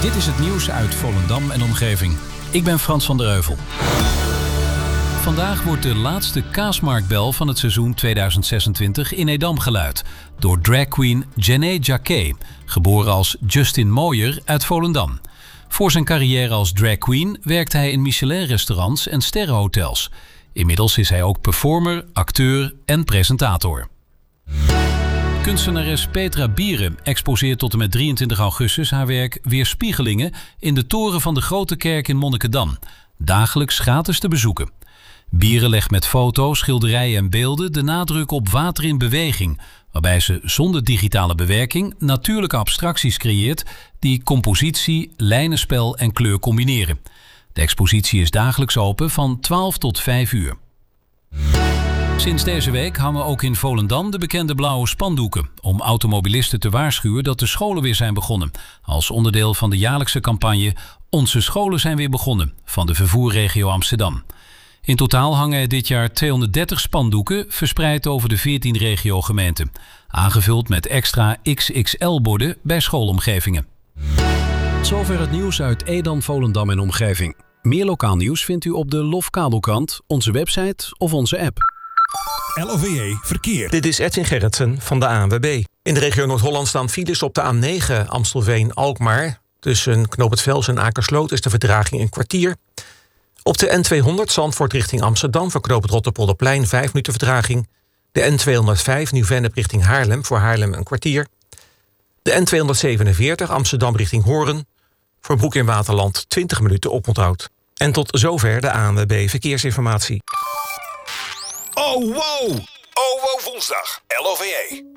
Dit is het nieuws uit Volendam en omgeving. Ik ben Frans van der Heuvel. Vandaag wordt de laatste kaasmarktbel van het seizoen 2026 in Edam geluid door dragqueen Jenné Jacquet, geboren als Justin Mooier uit Volendam. Voor zijn carrière als dragqueen werkte hij in Michelin-restaurants en sterrenhotels. Inmiddels is hij ook performer, acteur en presentator. Kunstenares Petra Bieren exposeert tot en met 23 augustus haar werk Weerspiegelingen in de toren van de Grote Kerk in Monnikendam. Dagelijks gratis te bezoeken. Bieren legt met foto's, schilderijen en beelden de nadruk op water in beweging, waarbij ze zonder digitale bewerking natuurlijke abstracties creëert die compositie, lijnenspel en kleur combineren. De expositie is dagelijks open van 12 tot 5 uur. Sinds deze week hangen ook in Volendam de bekende blauwe spandoeken om automobilisten te waarschuwen dat de scholen weer zijn begonnen, als onderdeel van de jaarlijkse campagne Onze scholen zijn weer begonnen van de vervoerregio Amsterdam. In totaal hangen er dit jaar 230 spandoeken verspreid over de 14 regiogemeenten, aangevuld met extra XXL-borden bij schoolomgevingen. Tot zover het nieuws uit Edam, Volendam en omgeving. Meer lokaal nieuws vindt u op de LOF-kabelkrant, onze website of onze app. LOVE Verkeer. Dit is Edwin Gerritsen van de ANWB. In de regio Noord-Holland staan files op de A9 Amstelveen-Alkmaar. Tussen Knoop het Vels en Akersloot is de vertraging een kwartier. Op de N200 Zandvoort richting Amsterdam voor Knoop het Rotterpolderplein 5 minuten vertraging. De N205 Nieuw-Vennep richting Haarlem voor Haarlem een kwartier. De N247 Amsterdam richting Hoorn voor Broek in Waterland 20 minuten oponthoud. En tot zover de ANWB Verkeersinformatie. Oh wow! Oh wow woensdag. LOVE.